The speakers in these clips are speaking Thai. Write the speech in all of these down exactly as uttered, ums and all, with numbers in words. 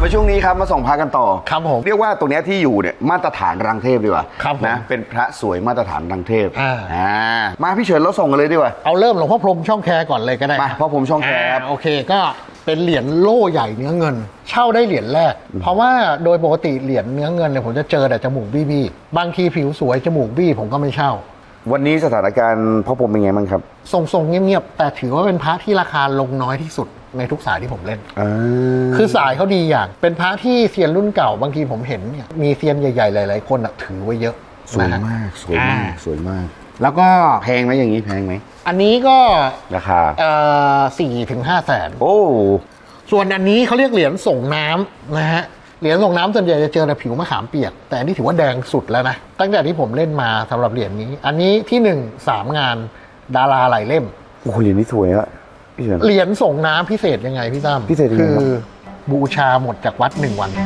มาช่วงนี้ครับมาส่งพระกันต่อครับผมเรียกว่าตรงนี้ที่อยู่เนี่ยมาตรฐานรังเทพดีกว่าครับนะเป็นพระสวยมาตรฐานรังเทพอ่าอ่ามาพี่เฉินเราส่งกันเลยดีกว่าเอาเริ่มหลวงพ่อพรหมช่องแคก่อนเลยก็ได้มาเพราะผมช่องแคครับโอเคก็เป็นเหรียญโล่ใหญ่เนื้อเงินเช่าได้เหรียญแรกเพราะว่าโดยปกติเหรียญเนื้อเงินเนี่ยผมจะเจอแต่จมูกบี้บี้บางทีผิวสวยจมูกบี้ผมก็ไม่เช่าวันนี้สถานการณ์พ่อผมเป็นไงบ้างครับทรงๆเงียบๆแต่ถือว่าเป็นพระที่ราคาลงน้อยที่สุดในทุกสายที่ผมเล่นคือสายเขาดีอย่างเป็นพระที่เซียนรุ่นเก่าบางทีผมเห็นเนี่ยมีเซียนใหญ่ๆหลายๆคนถือไว้เยอะสวยมากสวยมากสวยมากแล้วก็แพงไหมอย่างนี้แพงไหมอันนี้ก็ราคาเอ่อสี่ถึงห้าแสนโอ้ส่วนอันนี้เขาเรียกเหรียญส่งน้ำนะฮะเหรียญส่งน้ำส่วนใหญ่จะเจอแต่ผิวมะขามเปียกแต่อันนี้ถือว่าแดงสุดแล้วนะตั้งแต่ที่ผมเล่นมาสำหรับเหรียญนี้อันนี้ที่หนึ่งสามงานดาราหลายเล่มโอ้โหเหรียญนี้สวยอะพี่เฉินเหรียญส่งน้ำพิเศษยังไงพี่ตั้มพิเศษยังไงคือบูชาหมดจากวัดหนึ่งวัน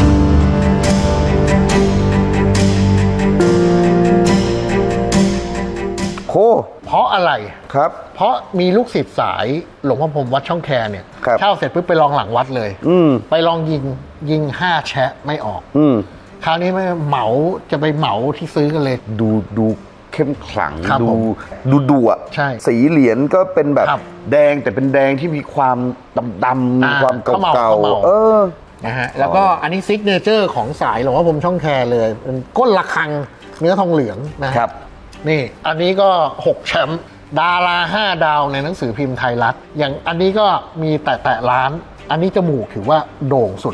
โคเพราะอะไรครับเพราะมีลูกศิษย์สายหลวงพ่อพรหมวัดช่องแคเนี่ยเช่าเสร็จปุ๊บไปลองหลังวัดเลยอืมไปลองยิงยิงห้าแชะไม่ออกอืมคราวนี้ไม่เหมาจะไปเหมาที่ซื้อกันเลยดูดูเข้มขลังดูดูดุอ่ะใช่สีเหรียญก็เป็นแบบแดงแต่เป็นแดงที่มีความดำๆมีความเก่าๆเออนะฮะแล้วก็อันนี้ซิกเนเจอร์ของสายหลวงพ่อพรหมช่องแคเลยเป็นก้นระฆังเนื้อทองเหลืองนะครับนี่อันนี้ก็หกแชมป์ดาราห้าดาวในหนังสือพิมพ์ไทยรัฐอย่างอันนี้ก็มีแตะแตะล้านอันนี้จมูกถือว่าโด่งสุด